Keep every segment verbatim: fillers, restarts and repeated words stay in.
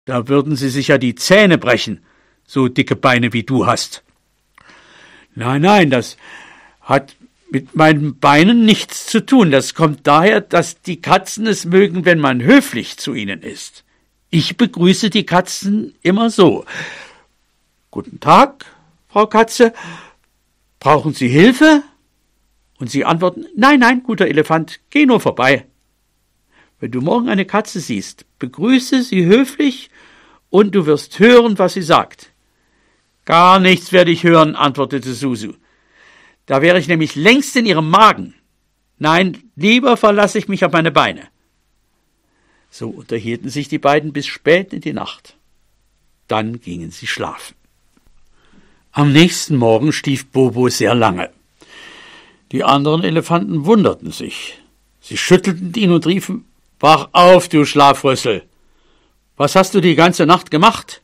Da würden sie sich ja die Zähne brechen, so dicke Beine wie du hast. Nein, nein, das hat mit meinen Beinen nichts zu tun. Das kommt daher, dass die Katzen es mögen, wenn man höflich zu ihnen ist. Ich begrüße die Katzen immer so. Guten Tag, Frau Katze. Brauchen Sie Hilfe? Und sie antworten, nein, nein, guter Elefant, geh nur vorbei. Wenn du morgen eine Katze siehst, begrüße sie höflich und du wirst hören, was sie sagt. Gar nichts werde ich hören, antwortete Susu. Da wäre ich nämlich längst in ihrem Magen. Nein, lieber verlasse ich mich auf meine Beine. So unterhielten sich die beiden bis spät in die Nacht. Dann gingen sie schlafen. Am nächsten Morgen schlief Bobo sehr lange. Die anderen Elefanten wunderten sich. Sie schüttelten ihn und riefen, »Wach auf, du Schlafrüssel! Was hast du die ganze Nacht gemacht?«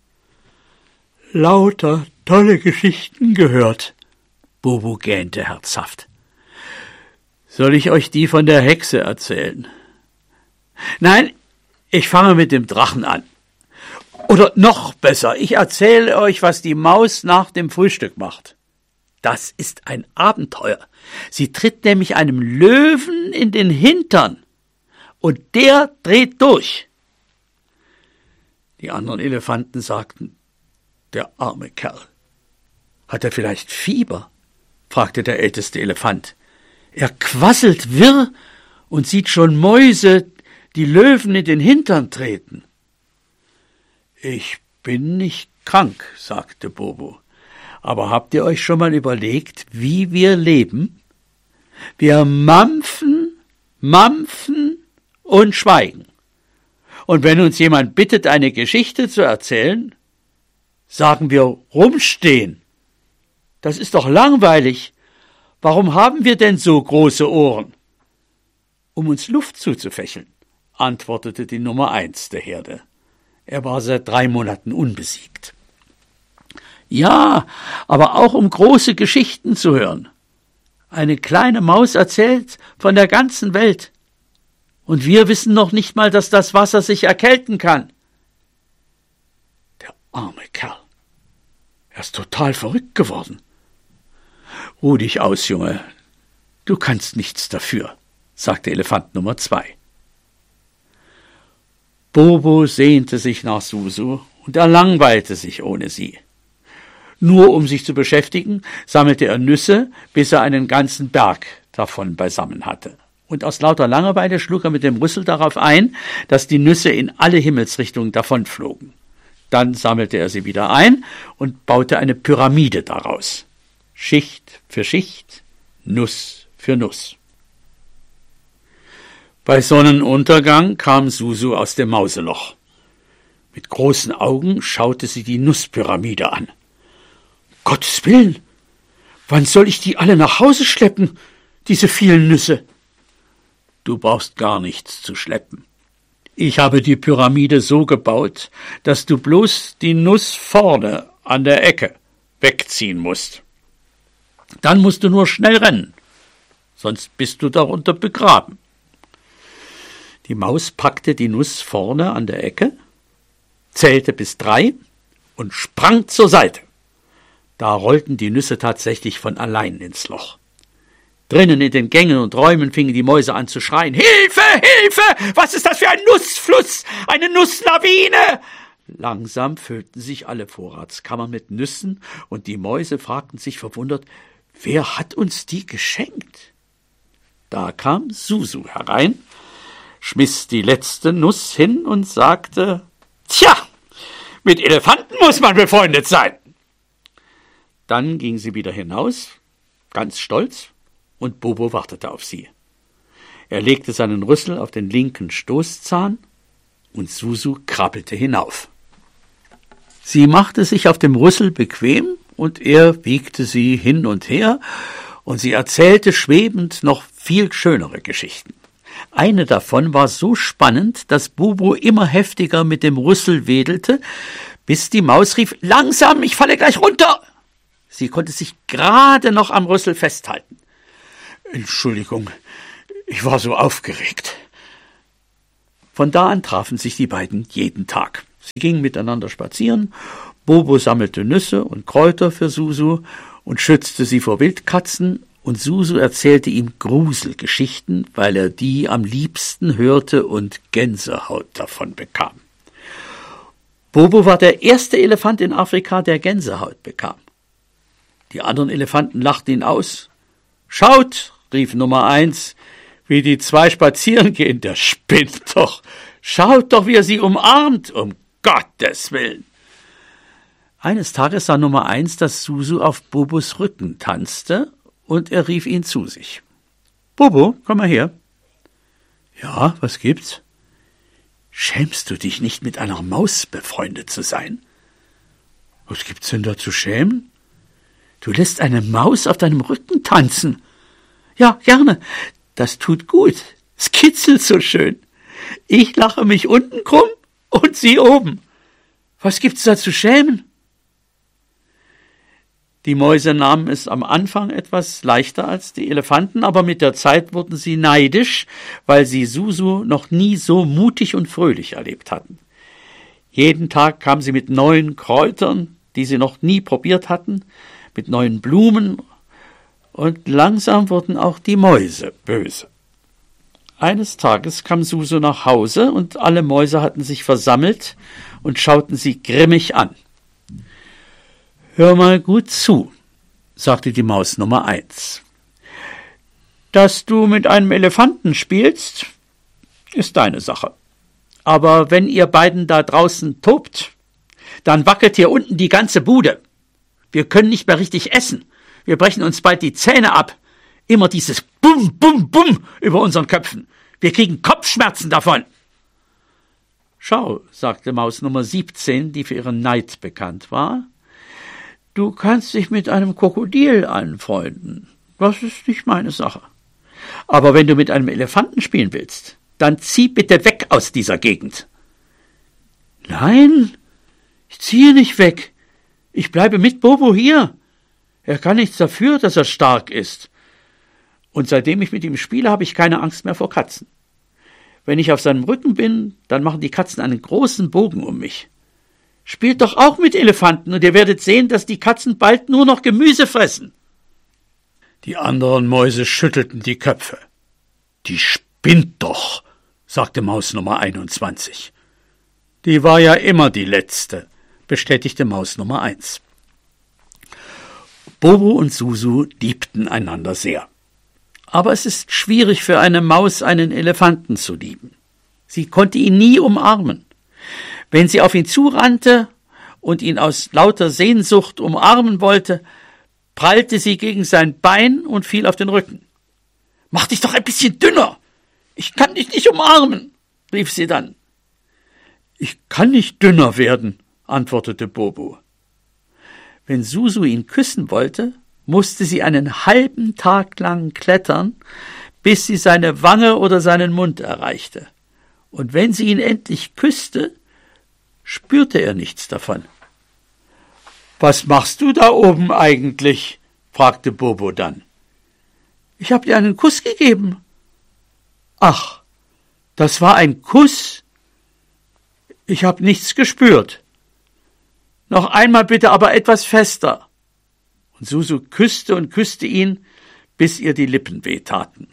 »Lauter tolle Geschichten gehört«, Bobo gähnte herzhaft. »Soll ich euch die von der Hexe erzählen?« »Nein, ich fange mit dem Drachen an. Oder noch besser, ich erzähle euch, was die Maus nach dem Frühstück macht. Das ist ein Abenteuer. Sie tritt nämlich einem Löwen in den Hintern und der dreht durch.« Die anderen Elefanten sagten, »Der arme Kerl. Hat er vielleicht Fieber?« fragte der älteste Elefant. »Er quasselt wirr und sieht schon Mäuse, die Löwen in den Hintern treten.« »Ich bin nicht krank«, sagte Bobo. »Aber habt ihr euch schon mal überlegt, wie wir leben? Wir mampfen, mampfen und schweigen. Und wenn uns jemand bittet, eine Geschichte zu erzählen, sagen wir rumstehen. Das ist doch langweilig. Warum haben wir denn so große Ohren?« »Um uns Luft zuzufächeln«, antwortete die Nummer eins der Herde. Er war seit drei Monaten unbesiegt. »Ja, aber auch um große Geschichten zu hören. Eine kleine Maus erzählt von der ganzen Welt. Und wir wissen noch nicht mal, dass das Wasser sich erkälten kann.« Der arme Kerl. Er ist total verrückt geworden. »Ruh dich aus, Junge. Du kannst nichts dafür«, sagte Elefant Nummer zwei. Bobo sehnte sich nach Susu und er langweilte sich ohne sie. Nur um sich zu beschäftigen, sammelte er Nüsse, bis er einen ganzen Berg davon beisammen hatte. Und aus lauter Langeweile schlug er mit dem Rüssel darauf ein, dass die Nüsse in alle Himmelsrichtungen davonflogen. Dann sammelte er sie wieder ein und baute eine Pyramide daraus. Schicht für Schicht, Nuss für Nuss. Bei Sonnenuntergang kam Susu aus dem Mauseloch. Mit großen Augen schaute sie die Nusspyramide an. »Gottes Willen! Wann soll ich die alle nach Hause schleppen, diese vielen Nüsse?« »Du brauchst gar nichts zu schleppen. Ich habe die Pyramide so gebaut, dass du bloß die Nuss vorne an der Ecke wegziehen musst. Dann musst du nur schnell rennen, sonst bist du darunter begraben.« Die Maus packte die Nuss vorne an der Ecke, zählte bis drei und sprang zur Seite. Da rollten die Nüsse tatsächlich von allein ins Loch. Drinnen in den Gängen und Räumen fingen die Mäuse an zu schreien. »Hilfe, Hilfe! Was ist das für ein Nussfluss? Eine Nusslawine!« Langsam füllten sich alle Vorratskammern mit Nüssen, und die Mäuse fragten sich verwundert, »Wer hat uns die geschenkt?« Da kam Susu herein, schmiss die letzte Nuss hin und sagte, »Tja, mit Elefanten muss man befreundet sein.« Dann ging sie wieder hinaus, ganz stolz, und Bobo wartete auf sie. Er legte seinen Rüssel auf den linken Stoßzahn, und Susu krabbelte hinauf. Sie machte sich auf dem Rüssel bequem, und er wiegte sie hin und her, und sie erzählte schwebend noch viel schönere Geschichten. Eine davon war so spannend, dass Bobo immer heftiger mit dem Rüssel wedelte, bis die Maus rief, »Langsam, ich falle gleich runter!« Sie konnte sich gerade noch am Rüssel festhalten. »Entschuldigung, ich war so aufgeregt.« Von da an trafen sich die beiden jeden Tag. Sie gingen miteinander spazieren. Bobo sammelte Nüsse und Kräuter für Susu und schützte sie vor Wildkatzen, und Susu erzählte ihm Gruselgeschichten, weil er die am liebsten hörte und Gänsehaut davon bekam. Bobo war der erste Elefant in Afrika, der Gänsehaut bekam. Die anderen Elefanten lachten ihn aus. »Schaut«, rief Nummer eins, »wie die zwei spazieren gehen, der spinnt doch. Schaut doch, wie er sie umarmt, um Gottes Willen.« Eines Tages sah Nummer eins, dass Susu auf Bobos Rücken tanzte, und er rief ihn zu sich. »Bobo, komm mal her.« »Ja, was gibt's?« »Schämst du dich nicht, mit einer Maus befreundet zu sein?« »Was gibt's denn da zu schämen?« »Du lässt eine Maus auf deinem Rücken tanzen.« »Ja, gerne. Das tut gut. Es kitzelt so schön. Ich lache mich unten krumm und sie oben. Was gibt's da zu schämen?« Die Mäuse nahmen es am Anfang etwas leichter als die Elefanten, aber mit der Zeit wurden sie neidisch, weil sie Susu noch nie so mutig und fröhlich erlebt hatten. Jeden Tag kamen sie mit neuen Kräutern, die sie noch nie probiert hatten, mit neuen Blumen, und langsam wurden auch die Mäuse böse. Eines Tages kam Susu nach Hause, und alle Mäuse hatten sich versammelt und schauten sie grimmig an. »Hör mal gut zu«, sagte die Maus Nummer eins. »Dass du mit einem Elefanten spielst, ist deine Sache. Aber wenn ihr beiden da draußen tobt, dann wackelt hier unten die ganze Bude. Wir können nicht mehr richtig essen. Wir brechen uns bald die Zähne ab. Immer dieses Bum, Bum, Bum über unseren Köpfen. Wir kriegen Kopfschmerzen davon.« »Schau«, sagte Maus Nummer siebzehn, die für ihren Neid bekannt war, »du kannst dich mit einem Krokodil anfreunden. Das ist nicht meine Sache. Aber wenn du mit einem Elefanten spielen willst, dann zieh bitte weg aus dieser Gegend.« »Nein, ich ziehe nicht weg. Ich bleibe mit Bobo hier. Er kann nichts dafür, dass er stark ist. Und seitdem ich mit ihm spiele, habe ich keine Angst mehr vor Katzen. Wenn ich auf seinem Rücken bin, dann machen die Katzen einen großen Bogen um mich. Spielt doch auch mit Elefanten, und ihr werdet sehen, dass die Katzen bald nur noch Gemüse fressen.« Die anderen Mäuse schüttelten die Köpfe. »Die spinnt doch«, sagte Maus Nummer einundzwanzig. »Die war ja immer die Letzte«, bestätigte Maus Nummer eins. Bobo und Susu liebten einander sehr. Aber es ist schwierig für eine Maus, einen Elefanten zu lieben. Sie konnte ihn nie umarmen. Wenn sie auf ihn zurannte und ihn aus lauter Sehnsucht umarmen wollte, prallte sie gegen sein Bein und fiel auf den Rücken. »Mach dich doch ein bisschen dünner! Ich kann dich nicht umarmen«, rief sie dann. »Ich kann nicht dünner werden«, antwortete Bobo. Wenn Susu ihn küssen wollte, musste sie einen halben Tag lang klettern, bis sie seine Wange oder seinen Mund erreichte. Und wenn sie ihn endlich küsste, spürte er nichts davon. »Was machst du da oben eigentlich?« fragte Bobo dann. »Ich habe dir einen Kuss gegeben.« »Ach, das war ein Kuss? Ich habe nichts gespürt.« »Noch einmal bitte, aber etwas fester.« Und Susu küsste und küsste ihn, bis ihr die Lippen wehtaten.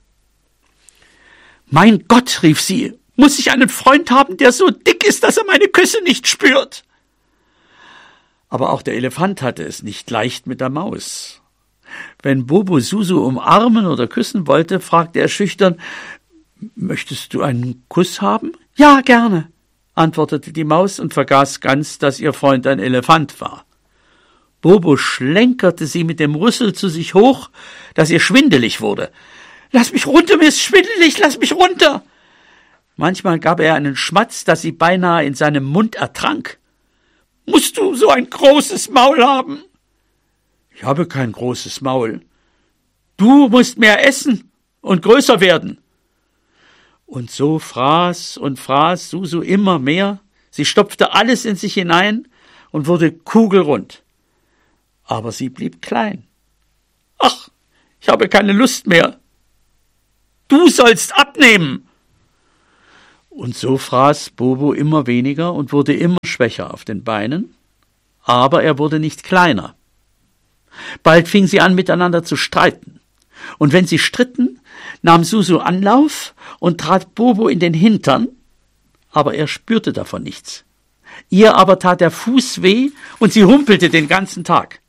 »Mein Gott«, rief sie, »muss ich einen Freund haben, der so dick ist, dass er meine Küsse nicht spürt?« Aber auch der Elefant hatte es nicht leicht mit der Maus. Wenn Bobo Susu umarmen oder küssen wollte, fragte er schüchtern, »Möchtest du einen Kuss haben?« »Ja, gerne«, antwortete die Maus und vergaß ganz, dass ihr Freund ein Elefant war. Bobo schlenkerte sie mit dem Rüssel zu sich hoch, dass ihr schwindelig wurde. »Lass mich runter, mir ist schwindelig, lass mich runter!« Manchmal gab er einen Schmatz, dass sie beinahe in seinem Mund ertrank. »Musst du so ein großes Maul haben?« »Ich habe kein großes Maul.« »Du musst mehr essen und größer werden.« Und so fraß und fraß Susu immer mehr. Sie stopfte alles in sich hinein und wurde kugelrund. Aber sie blieb klein. »Ach, ich habe keine Lust mehr. Du sollst abnehmen.« Und so fraß Bobo immer weniger und wurde immer schwächer auf den Beinen, aber er wurde nicht kleiner. Bald fingen sie an, miteinander zu streiten. Und wenn sie stritten, nahm Susu Anlauf und trat Bobo in den Hintern, aber er spürte davon nichts. Ihr aber tat der Fuß weh und sie humpelte den ganzen Tag.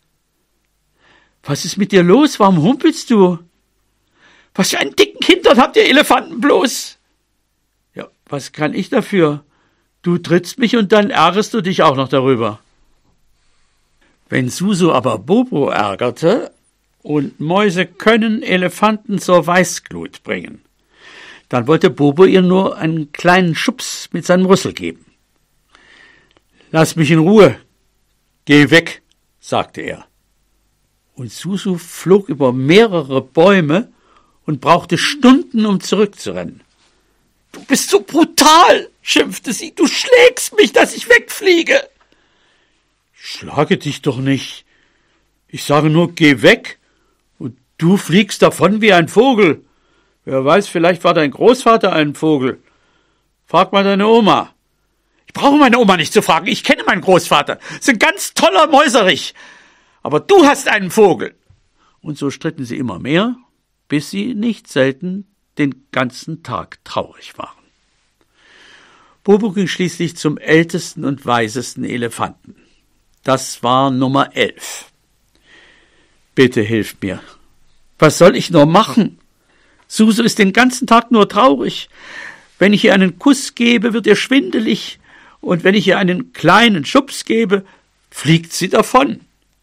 »Was ist mit dir los? Warum humpelst du?« »Was für einen dicken Hintern habt ihr Elefanten bloß?« »Ja, was kann ich dafür? Du trittst mich und dann ärgerst du dich auch noch darüber.« Wenn Susu aber Bobo ärgerte, und Mäuse können Elefanten zur Weißglut bringen, dann wollte Bobo ihr nur einen kleinen Schubs mit seinem Rüssel geben. »Lass mich in Ruhe. Geh weg«, sagte er. Und Susu flog über mehrere Bäume und brauchte Stunden, um zurückzurennen. »Du bist so brutal«, schimpfte sie, »du schlägst mich, dass ich wegfliege.« »Ich schlage dich doch nicht. Ich sage nur, geh weg, und du fliegst davon wie ein Vogel. Wer weiß, vielleicht war dein Großvater ein Vogel. Frag mal deine Oma.« »Ich brauche meine Oma nicht zu fragen, ich kenne meinen Großvater. Ist ein ganz toller Mäuserich. Aber du hast einen Vogel.« Und so stritten sie immer mehr, bis sie nicht selten den ganzen Tag traurig waren. Bobo ging schließlich zum ältesten und weisesten Elefanten. Das war Nummer elf. »Bitte hilf mir. Was soll ich nur machen? Susu ist den ganzen Tag nur traurig. Wenn ich ihr einen Kuss gebe, wird ihr schwindelig, und wenn ich ihr einen kleinen Schubs gebe, fliegt sie davon.«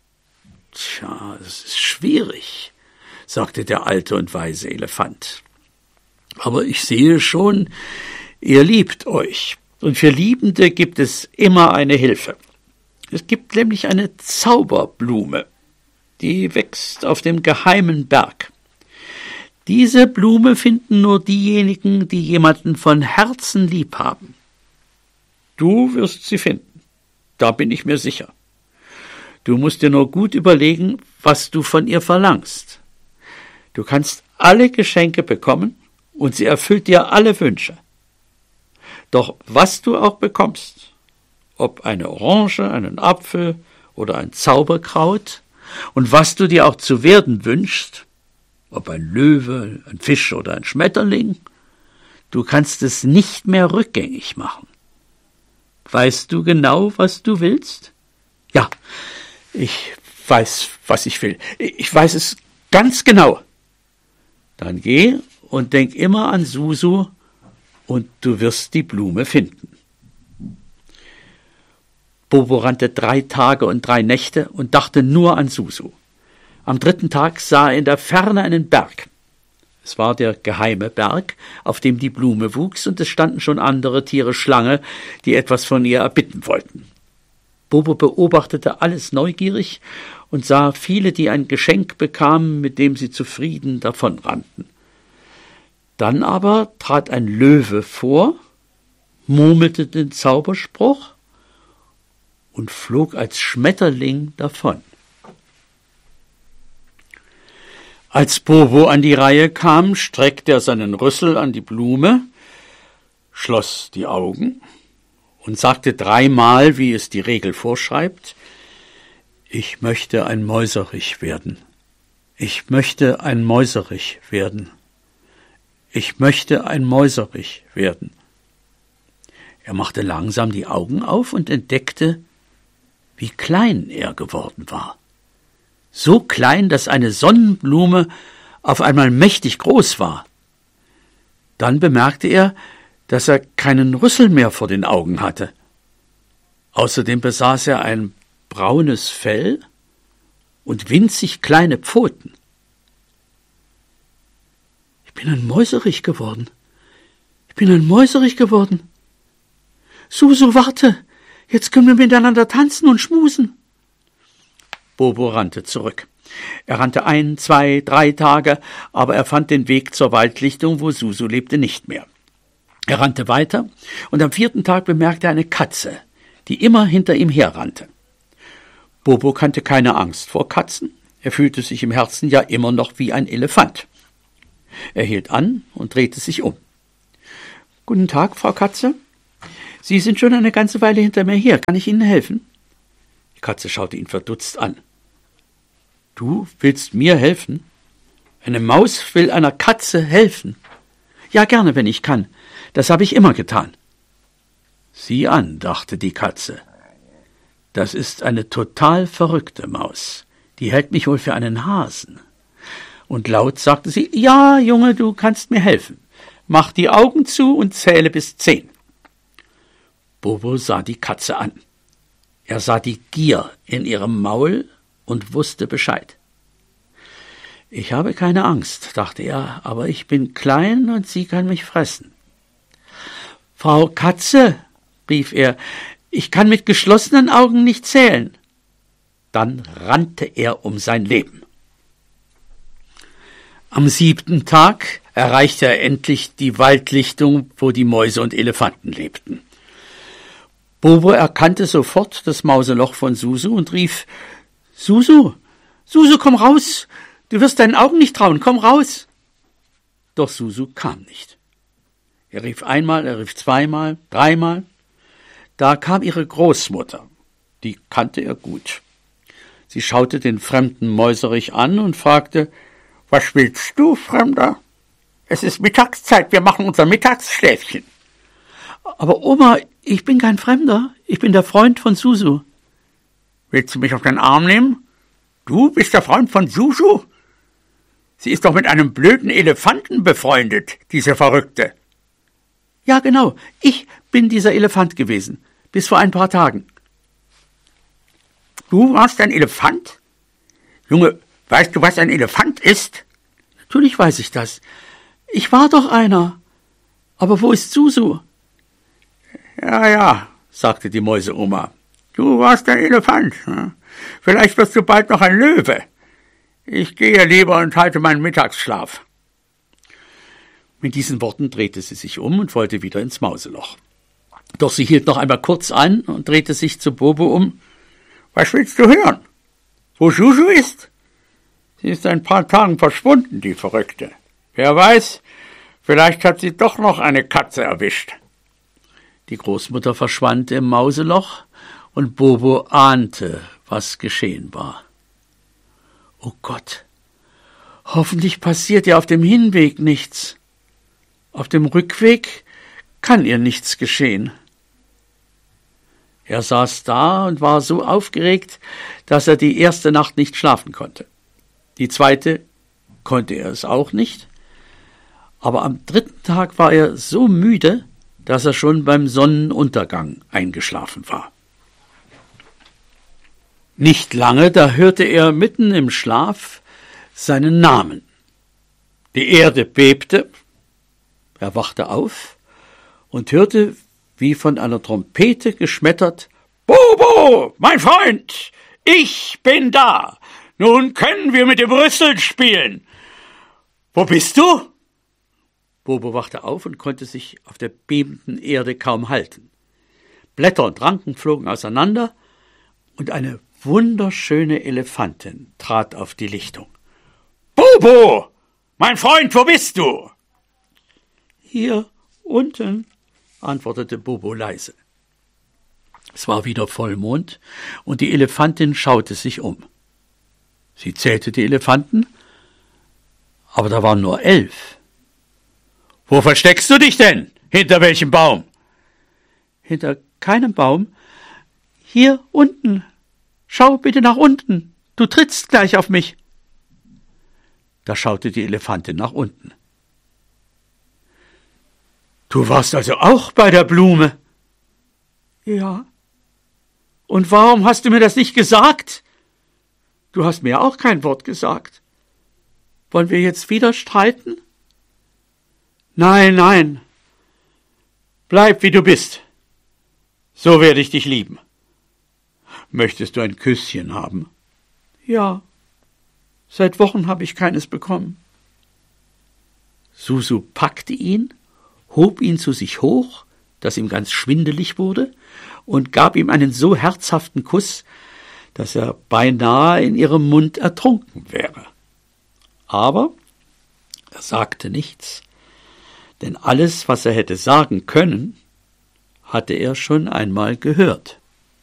»Tja, das ist schwierig«, sagte der alte und weise Elefant. »Aber ich sehe schon, ihr liebt euch, und für Liebende gibt es immer eine Hilfe. Es gibt nämlich eine Zauberblume, die wächst auf dem geheimen Berg. Diese Blume finden nur diejenigen, die jemanden von Herzen lieb haben. Du wirst sie finden, da bin ich mir sicher. Du musst dir nur gut überlegen, was du von ihr verlangst. Du kannst alle Geschenke bekommen und sie erfüllt dir alle Wünsche. Doch was du auch bekommst, ob eine Orange, einen Apfel oder ein Zauberkraut, und was du dir auch zu werden wünschst, ob ein Löwe, ein Fisch oder ein Schmetterling, du kannst es nicht mehr rückgängig machen. Weißt du genau, was du willst?« »Ja, ich weiß, was ich will. Ich weiß es ganz genau.« »Dann geh und denk immer an Susu, und du wirst die Blume finden.« Bobo rannte drei Tage und drei Nächte und dachte nur an Susu. Am dritten Tag sah er in der Ferne einen Berg. Es war der geheime Berg, auf dem die Blume wuchs, und es standen schon andere Tiere Schlange, die etwas von ihr erbitten wollten. Bobo beobachtete alles neugierig und sah viele, die ein Geschenk bekamen, mit dem sie zufrieden davonrannten. Dann aber trat ein Löwe vor, murmelte den Zauberspruch und flog als Schmetterling davon. Als Bobo an die Reihe kam, streckte er seinen Rüssel an die Blume, schloss die Augen und sagte dreimal, wie es die Regel vorschreibt: »Ich möchte ein Mäuserich werden. Ich möchte ein Mäuserich werden. Ich möchte ein Mäuserich werden.« Er machte langsam die Augen auf und entdeckte, wie klein er geworden war. So klein, dass eine Sonnenblume auf einmal mächtig groß war. Dann bemerkte er, dass er keinen Rüssel mehr vor den Augen hatte. Außerdem besaß er ein braunes Fell und winzig kleine Pfoten. »Ich bin ein Mäuserich geworden. Ich bin ein Mäuserich geworden. Susu, warte, jetzt können wir miteinander tanzen und schmusen.« Bobo rannte zurück. Er rannte ein, zwei, drei Tage, aber er fand den Weg zur Waldlichtung, wo Susu lebte, nicht mehr. Er rannte weiter, und am vierten Tag bemerkte er eine Katze, die immer hinter ihm herrannte. Bobo kannte keine Angst vor Katzen, er fühlte sich im Herzen ja immer noch wie ein Elefant. Er hielt an und drehte sich um. Guten Tag, Frau Katze. Sie sind schon eine ganze Weile hinter mir her. Kann ich Ihnen helfen? Die Katze schaute ihn verdutzt an. Du willst mir helfen? Eine Maus will einer Katze helfen? Ja, gerne, wenn ich kann. Das habe ich immer getan. Sieh an, dachte die Katze. Das ist eine total verrückte Maus. Die hält mich wohl für einen Hasen. Und laut sagte sie, ja, Junge, du kannst mir helfen. Mach die Augen zu und zähle bis zehn. Bobo sah die Katze an. Er sah die Gier in ihrem Maul und wusste Bescheid. Ich habe keine Angst, dachte er, aber ich bin klein und sie kann mich fressen. Frau Katze, rief er, ich kann mit geschlossenen Augen nicht zählen. Dann rannte er um sein Leben. Am siebten Tag erreichte er endlich die Waldlichtung, wo die Mäuse und Elefanten lebten. Bobo erkannte sofort das Mauseloch von Susu und rief, »Susu, Susu, komm raus! Du wirst deinen Augen nicht trauen, komm raus!« Doch Susu kam nicht. Er rief einmal, er rief zweimal, dreimal. Da kam ihre Großmutter. Die kannte er gut. Sie schaute den Fremden mäuserig an und fragte, »Was willst du, Fremder? Es ist Mittagszeit, wir machen unser Mittagsschläfchen.« »Aber Oma, ich bin kein Fremder, ich bin der Freund von Susu.« »Willst du mich auf den Arm nehmen? Du bist der Freund von Susu? Sie ist doch mit einem blöden Elefanten befreundet, diese Verrückte.« »Ja, genau, ich bin dieser Elefant gewesen, bis vor ein paar Tagen.« »Du warst ein Elefant? Junge, weißt du, was ein Elefant ist?« »Natürlich weiß ich das. Ich war doch einer. Aber wo ist Susu?« »Ja, ja«, sagte die Mäuseoma. »Du warst ein Elefant. Vielleicht wirst du bald noch ein Löwe. Ich gehe lieber und halte meinen Mittagsschlaf.« Mit diesen Worten drehte sie sich um und wollte wieder ins Mauseloch. Doch sie hielt noch einmal kurz an und drehte sich zu Bobo um. »Was willst du hören? Wo Susu ist? Sie ist ein paar Tagen verschwunden, die Verrückte. Wer weiß, vielleicht hat sie doch noch eine Katze erwischt.« Die Großmutter verschwand im Mauseloch und Bobo ahnte, was geschehen war. »Oh Gott, hoffentlich passiert ihr auf dem Hinweg nichts. Auf dem Rückweg kann ihr nichts geschehen.« Er saß da und war so aufgeregt, dass er die erste Nacht nicht schlafen konnte. Die zweite konnte er es auch nicht. Aber am dritten Tag war er so müde, dass er schon beim Sonnenuntergang eingeschlafen war. Nicht lange, da hörte er mitten im Schlaf seinen Namen. Die Erde bebte, er wachte auf und hörte, wie von einer Trompete geschmettert, »Bobo, mein Freund, ich bin da. Nun können wir mit dem Rüsseln spielen. Wo bist du?« Bobo wachte auf und konnte sich auf der bebenden Erde kaum halten. Blätter und Ranken flogen auseinander und eine wunderschöne Elefantin trat auf die Lichtung. »Bobo, mein Freund, wo bist du?« »Hier unten«, antwortete Bobo leise. Es war wieder Vollmond, und die Elefantin schaute sich um. Sie zählte die Elefanten, aber da waren nur elf. »Wo versteckst du dich denn? Hinter welchem Baum?« »Hinter keinem Baum. Hier unten. Schau bitte nach unten. Du trittst gleich auf mich.« Da schaute die Elefantin nach unten. »Du warst also auch bei der Blume?« »Ja. Und warum hast du mir das nicht gesagt? Du hast mir auch kein Wort gesagt. Wollen wir jetzt wieder streiten?« »Nein, nein. Bleib, wie du bist. So werde ich dich lieben. Möchtest du ein Küsschen haben?« »Ja. Seit Wochen habe ich keines bekommen.« Susu packte ihn, hob ihn zu sich hoch, dass ihm ganz schwindelig wurde, und gab ihm einen so herzhaften Kuss, dass er beinahe in ihrem Mund ertrunken wäre. Aber er sagte nichts, Denn alles, was er hätte sagen können, hatte er schon einmal gehört.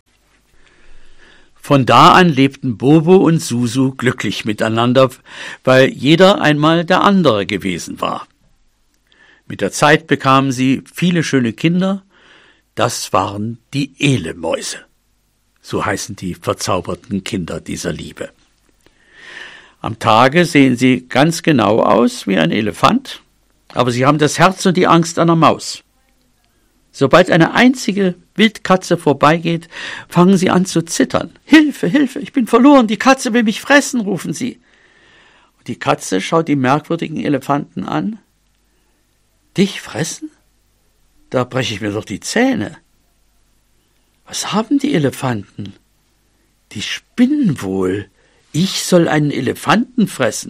Von da an lebten Bobo und Susu glücklich miteinander, weil jeder einmal der andere gewesen war. Mit der Zeit bekamen sie viele schöne Kinder, das waren die Elemäuse. So heißen die verzauberten Kinder dieser Liebe. Am Tage sehen sie ganz genau aus wie ein Elefant, aber sie haben das Herz und die Angst einer Maus. Sobald eine einzige Wildkatze vorbeigeht, fangen sie an zu zittern. Hilfe, Hilfe, ich bin verloren, die Katze will mich fressen, rufen sie. Und die Katze schaut die merkwürdigen Elefanten an. Dich fressen? Da breche ich mir doch die Zähne. Was haben die Elefanten? Die spinnen wohl. Ich soll einen Elefanten fressen.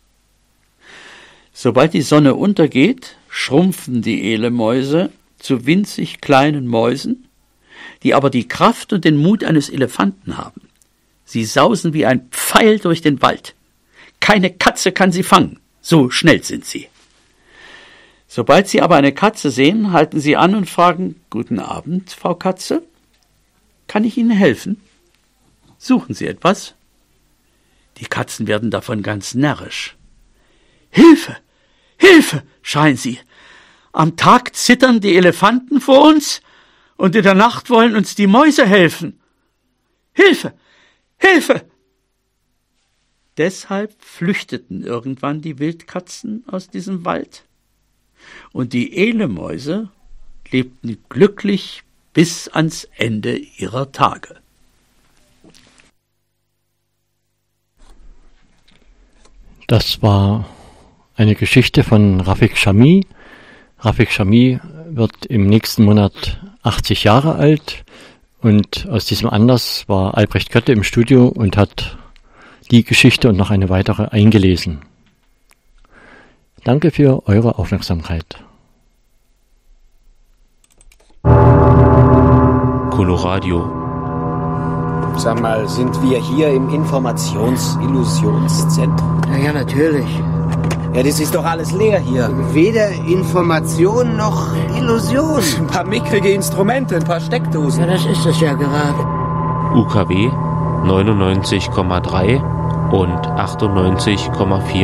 Sobald die Sonne untergeht, schrumpfen die Elemäuse zu winzig kleinen Mäusen, die aber die Kraft und den Mut eines Elefanten haben. Sie sausen wie ein Pfeil durch den Wald. Keine Katze kann sie fangen, so schnell sind sie. Sobald sie aber eine Katze sehen, halten sie an und fragen, »Guten Abend, Frau Katze, kann ich Ihnen helfen? Suchen Sie etwas?« Die Katzen werden davon ganz närrisch. »Hilfe! Hilfe!« schreien sie. »Am Tag zittern die Elefanten vor uns und in der Nacht wollen uns die Mäuse helfen. Hilfe! Hilfe!« Deshalb flüchteten irgendwann die Wildkatzen aus diesem Wald und die Elemäuse lebten glücklich bis ans Ende ihrer Tage. Das war eine Geschichte von Rafik Chami. Rafik Chami wird im nächsten Monat achtzig Jahre alt und aus diesem Anlass war Albrecht Kötte im Studio und hat die Geschichte und noch eine weitere eingelesen. Danke für eure Aufmerksamkeit. Coloradio. Sag mal, sind wir hier im Informations-Illusionszentrum? Ja, ja, natürlich. Ja, das ist doch alles leer hier. Weder Information noch Illusion. Ein paar mickrige Instrumente, ein paar Steckdosen. Ja, das ist es ja gerade. U K W neunundneunzig Komma drei und achtundneunzig Komma vier